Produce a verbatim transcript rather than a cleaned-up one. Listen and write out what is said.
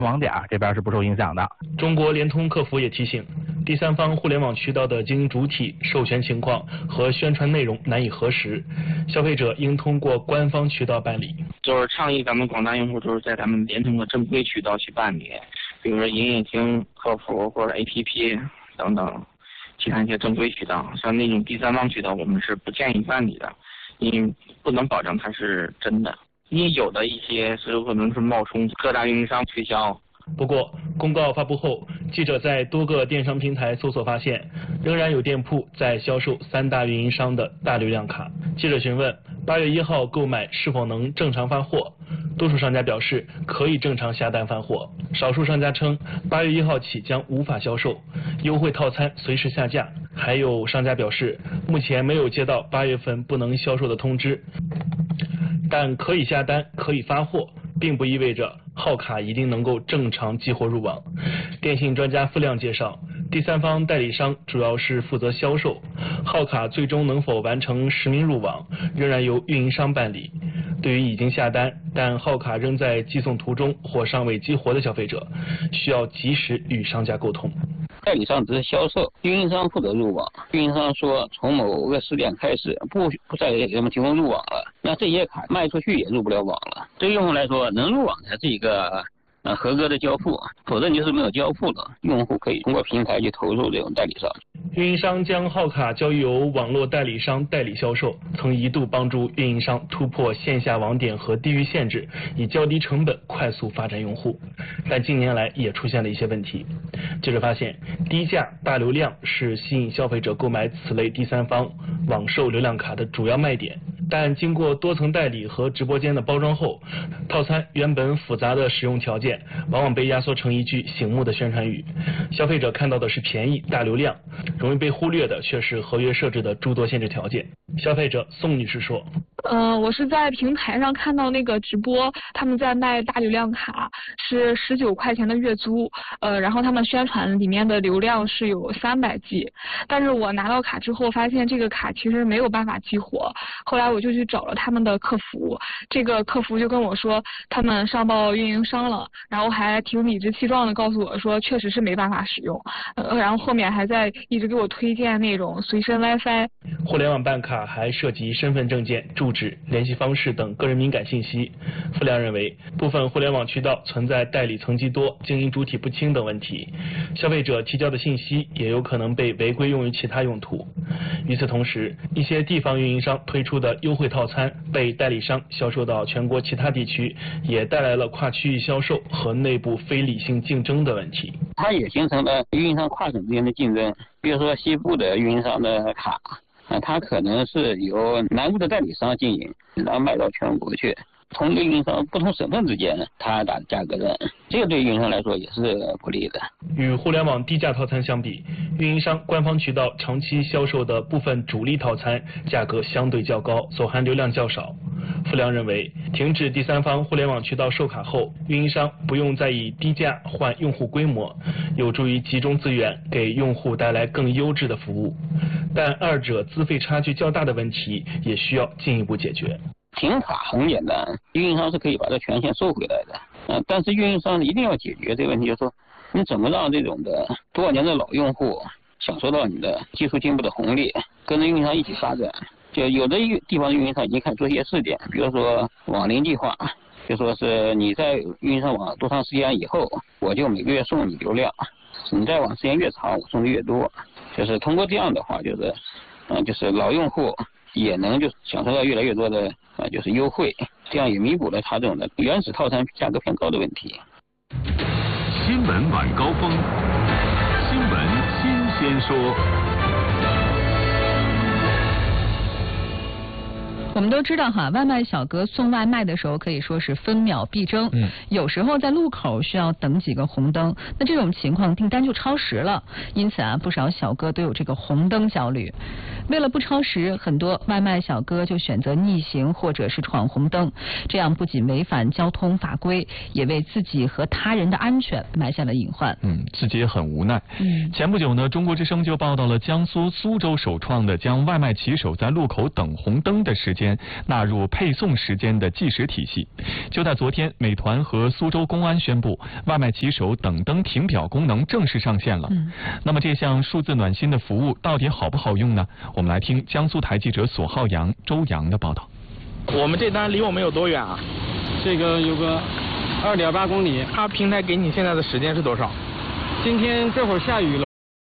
网点这边是不受影响的。 中国联通客服也提醒，第三方互联网渠道的经营主体、授权情况和宣传内容难以核实，消费者应通过官方渠道办理。 就是倡议咱们广大用户都是在咱们联通的正规渠道去办理，比如说营业厅、客服或者 A P P 等等，其他一些正规渠道。像那种第三方渠道，我们是不建议办理的，因为不能保证它是真的。因为有的一些是有可能是冒充各大运营商推销。 不过，公告发布后，记者在多个电商平台搜索发现，仍然有店铺在销售三大运营商的大流量卡。记者询问八月一号购买是否能正常发货，多数商家表示可以正常下单发货，少数商家称八月一号起将无法销售，优惠套餐随时下架。还有商家表示，目前没有接到八月份不能销售的通知，但可以下单，可以发货，并不意味着号卡一定能够正常激活入网。电信专家付亮介绍，第三方代理商主要是负责销售，号卡最终能否完成实名入网，仍然由运营商办理。对于已经下单但号卡仍在寄送途中或尚未激活的消费者，需要及时与商家沟通。 代理商只是销售，运营商负责入网。运营商说从某个时点开始不不再给我们提供入网了，那这些卡卖出去也入不了网了。对用户来说，能入网才是一个呃合格的交付，否则你就是没有交付了。用户可以通过平台去投诉这种代理商。 运营商将号卡交由网络代理商代理销售，曾一度帮助运营商突破线下网点和地域限制，以较低成本快速发展用户。但近年来也出现了一些问题。记者发现，低价大流量是吸引消费者购买此类第三方网售流量卡的主要卖点，但经过多层代理和直播间的包装后，套餐原本复杂的使用条件往往被压缩成一句醒目的宣传语，消费者看到的是便宜大流量，容易被忽略的却是合约设置的诸多限制条件。消费者宋女士说， 呃，我是在平台上看到那个直播，他们在卖大流量卡，是十九块钱的月租，呃，然后他们宣传里面的流量是有三百 G， 但是我拿到卡之后发现这个卡其实没有办法激活，后来我就去找了他们的客服，这个客服就跟我说他们上报运营商了，然后还挺理直气壮的告诉我说确实是没办法使用，呃，然后后面还在一直给我推荐那种随身 WiFi。 互联网办卡还涉及身份证件、住址、联系方式等个人敏感信息。付亮认为，部分互联网渠道存在代理层级多、经营主体不清等问题，消费者提交的信息也有可能被违规用于其他用途。与此同时，一些地方运营商推出的优惠套餐被代理商销售到全国其他地区，也带来了跨区域销售和内部非理性竞争的问题。 它也形成了运营商跨省之间的竞争，比如说西部的运营商的卡，啊，它可能是由南部的代理商经营，然后卖到全国去。同一个运营商不同省份之间，它打价格战，这个对运营商来说也是不利的。 与互联网低价套餐相比，运营商官方渠道长期销售的部分主力套餐价格相对较高，所含流量较少。付亮认为，停止第三方互联网渠道售卡后，运营商不用再以低价换用户规模，有助于集中资源，给用户带来更优质的服务。但二者资费差距较大的问题也需要进一步解决。 停卡很简单，运营商是可以把这权限收回来的，呃，但是运营商一定要解决这个问题，就是说你怎么让这种的多少年的老用户享受到你的技术进步的红利，跟着运营商一起发展。就有的地方的运营商已经开始做一些试点，比如说网龄计划，就说是你在运营商网多长时间以后，我就每个月送你流量，你在网时间越长，我送的越多。就是通过这样的话，就是嗯、呃，就是老用户也能就享受到越来越多的啊、呃，就是优惠，这样也弥补了他这种的原始套餐价格偏高的问题。 新闻晚高峰，新闻新鲜说。 我们都知道哈，外卖小哥送外卖的时候可以说是分秒必争，嗯，有时候在路口需要等几个红灯，那这种情况订单就超时了，因此啊，不少小哥都有这个红灯焦虑。为了不超时，很多外卖小哥就选择逆行或者是闯红灯，这样不仅违反交通法规，也为自己和他人的安全埋下了隐患。 嗯，自己也很无奈。 嗯， 前不久呢，中国之声就报道了江苏苏州首创的将外卖骑手在路口等红灯的时间间纳入配送时间的计时体系。就在昨天，美团和苏州公安宣布，外卖骑手等灯停表功能正式上线了。嗯，那么这项数字暖心的服务到底好不好用呢？我们来听江苏台记者索浩洋、周洋的报道。 我们这单离我们有多远啊？ 这个有个二点八公里。 它平台给你现在的时间是多少？ 今天这会儿下雨了。